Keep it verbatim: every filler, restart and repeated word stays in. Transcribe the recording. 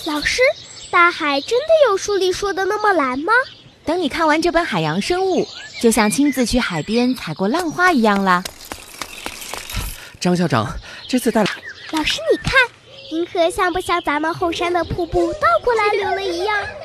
老师，大海真的有书里说的那么蓝吗？ 等你看完这本海洋生物，就像亲自去海边采过浪花一样啦。 张校长，这次带来…… 老师，你看，银河像不像咱们后山的瀑布倒过来流了一样？